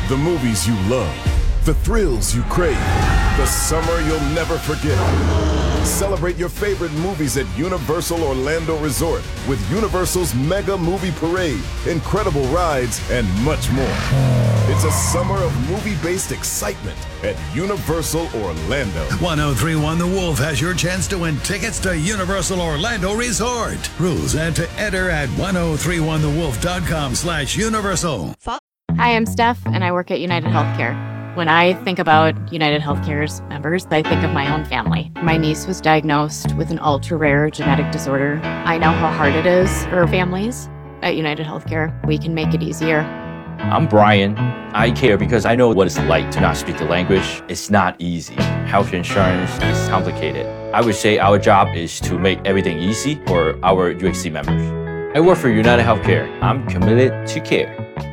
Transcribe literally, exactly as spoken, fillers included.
The movies you love, the thrills you crave, the summer you'll never forget. Celebrate your favorite movies at Universal Orlando Resort with Universal's Mega Movie Parade, incredible rides, and much more. It's a summer of movie-based excitement at Universal Orlando. one oh three point one The Wolf has your chance to win tickets to Universal Orlando Resort. Rules and to enter at ten thirty-one the wolf dot com slash universal. Hi, I'm Steph, and I work at United Healthcare. When I think about United Healthcare's members, I think of my own family. My niece was diagnosed with an ultra-rare genetic disorder. I know how hard it is for families. At United Healthcare, we can make it easier. I'm Brian. I care because I know what it's like to not speak the language. It's not easy. Health insurance is complicated. I would say our job is to make everything easy for our U H C members. I work for United Healthcare. I'm committed to care.